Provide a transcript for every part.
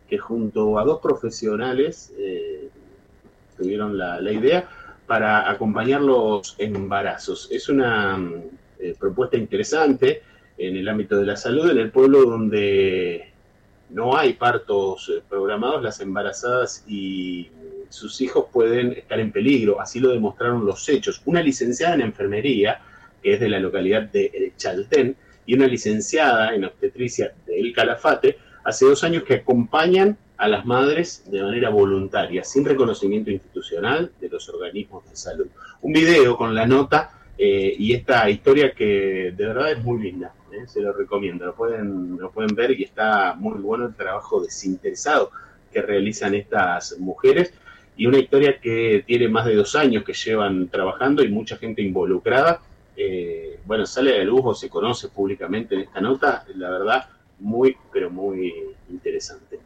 que junto a dos profesionales tuvieron la idea para acompañar los embarazos. Es una propuesta interesante en el ámbito de la salud, en el pueblo donde no hay partos programados, las embarazadas y sus hijos pueden estar en peligro, así lo demostraron los hechos. Una licenciada en enfermería, que es de la localidad de Chaltén, y una licenciada en obstetricia de El Calafate, hace 2 años que acompañan a las madres de manera voluntaria, sin reconocimiento institucional de los organismos de salud. Un video con la nota y esta historia que de verdad es muy linda, se lo recomiendo, lo pueden ver y está muy bueno el trabajo desinteresado que realizan estas mujeres y una historia que tiene más de 2 años que llevan trabajando y mucha gente involucrada. Bueno, sale a la luz o se conoce públicamente en esta nota, la verdad, muy, pero muy interesante.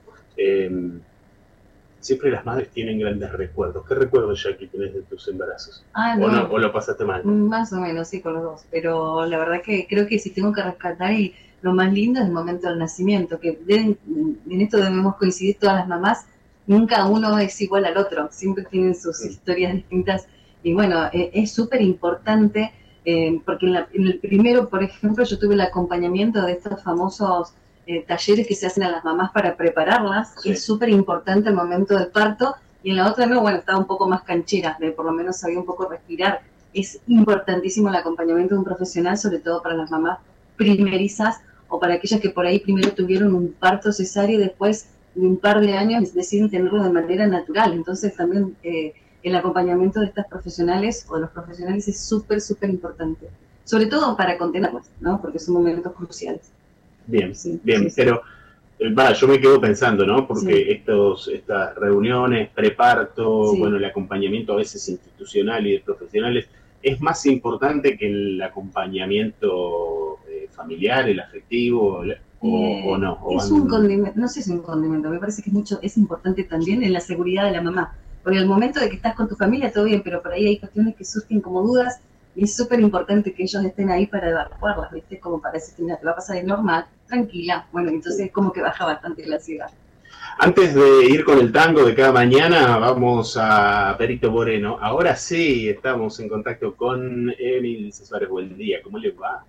Siempre las madres tienen grandes recuerdos. ¿Qué recuerdos, Jackie, tenés de tus embarazos? No. ¿O lo pasaste mal? Más o menos, sí, con los dos. Pero la verdad que creo que si tengo que rescatar, y lo más lindo es el momento del nacimiento, que en esto debemos coincidir todas las mamás, nunca uno es igual al otro, siempre tienen sus historias distintas. Y bueno, es súper importante, porque en el primero, por ejemplo, yo tuve el acompañamiento de estos famosos talleres que se hacen a las mamás para prepararlas, que es súper importante el momento del parto, y en la otra no, bueno, estaba un poco más canchera, por lo menos sabía un poco respirar. Es importantísimo el acompañamiento de un profesional, sobre todo para las mamás primerizas o para aquellas que por ahí primero tuvieron un parto cesárea y después de un par de años deciden tenerlo de manera natural. Entonces también el acompañamiento de estas profesionales o de los profesionales es súper, súper importante, sobre todo para contenerlas, ¿no? Porque son momentos cruciales. Bien, pero yo me quedo pensando, ¿no? Porque estas reuniones, preparto, bueno, el acompañamiento a veces institucional y de profesionales es más importante que el acompañamiento familiar, el afectivo, o no. Es un condimento, no sé si es un condimento, me parece que es importante también en la seguridad de la mamá. Porque al momento de que estás con tu familia todo bien, pero por ahí hay cuestiones que surgen como dudas. Y es súper importante que ellos estén ahí para evacuarlas, ¿viste? Como para decir, mira, te va a pasar de normal, tranquila. Bueno, entonces como que baja bastante la ansiedad. Antes de ir con el tango de cada mañana, vamos a Perito Moreno. Ahora sí, estamos en contacto con Emil Suárez. Buen día, ¿cómo le va?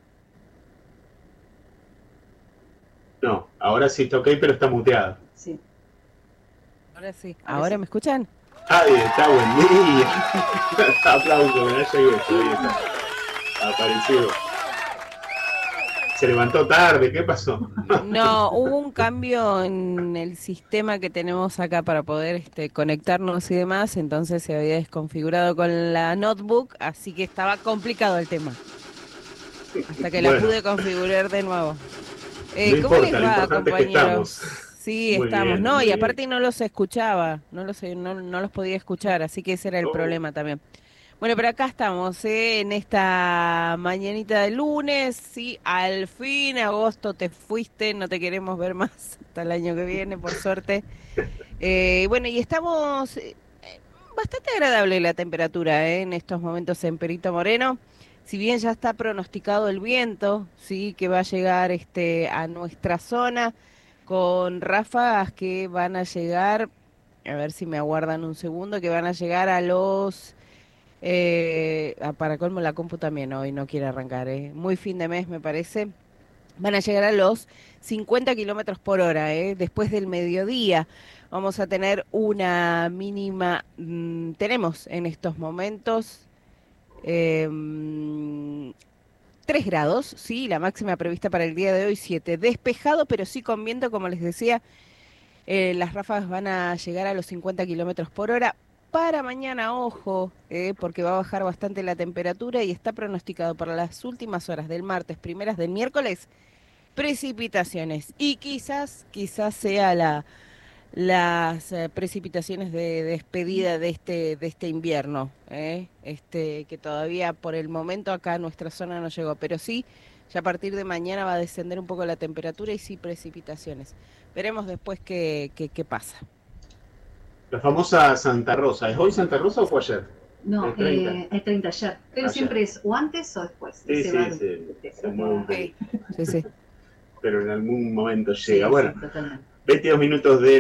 No, ahora sí está ok, pero está muteado. Sí. Ahora sí. ¿Ahora me escuchan? Ahí está, buen día. Aplauso, ¿verdad? Ahí está. Apareció. Se levantó tarde, ¿qué pasó? No, hubo un cambio en el sistema que tenemos acá para poder conectarnos y demás, entonces se había desconfigurado con la notebook, así que estaba complicado el tema. Hasta que la pude configurar de nuevo. No ¿Cómo importa, les va, compañeros? Muy Sí, estamos. bien, No, muy y bien. aparte no los escuchaba, no los podía escuchar, así que ese era el problema también. Bueno, pero acá estamos, en esta mañanita de lunes, sí, al fin, agosto, te fuiste, no te queremos ver más hasta el año que viene, por suerte. Bueno, y estamos, bastante agradable la temperatura, en estos momentos en Perito Moreno. Si bien ya está pronosticado el viento, sí, que va a llegar a nuestra zona con ráfagas que van a llegar, a ver si me aguardan un segundo, que van a llegar a los para colmo la compu también hoy no quiere arrancar, muy fin de mes me parece. Van a llegar a los 50 kilómetros por hora, después del mediodía. Vamos a tener una mínima, tenemos en estos momentos 3 grados, sí, la máxima prevista para el día de hoy 7. Despejado, pero sí con viento, como les decía, las ráfagas van a llegar a los 50 kilómetros por hora. Para mañana, ojo, porque va a bajar bastante la temperatura y está pronosticado para las últimas horas del martes, primeras del miércoles, precipitaciones. Y quizás sea las precipitaciones de despedida de este invierno, que todavía por el momento acá a nuestra zona no llegó, pero sí, ya a partir de mañana va a descender un poco la temperatura y sí precipitaciones. Veremos después qué pasa. La famosa Santa Rosa, ¿es hoy Santa Rosa o fue ayer? No, el 30 ayer. Pero ayer. Siempre es o antes o después. Sí, se mueve un poco. Sí. Pero en algún momento llega. Sí, bueno, sí, 22 minutos de